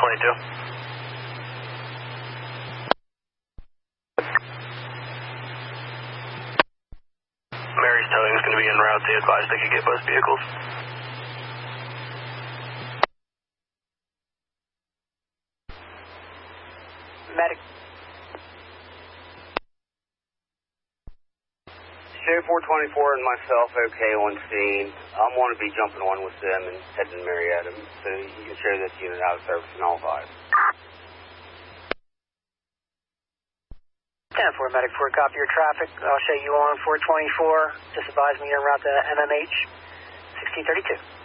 422. Mary's towing is going to be en route. They advised they could get both vehicles. Medic. Sheriff 424 and myself okay on scene. I'm going to be jumping on with them and heading to Marietta, so you can share this unit out of service in all 5. 10-4 Medic 4, copy your traffic. I'll show you on 424. Just advise me you're en route to MMH 1632.